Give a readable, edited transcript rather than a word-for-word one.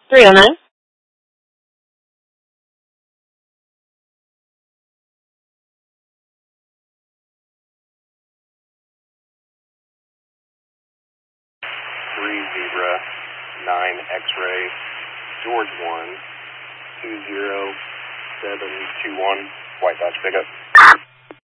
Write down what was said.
309. Three Zebra 9 X-ray George 1 20721 White Dodge pickup.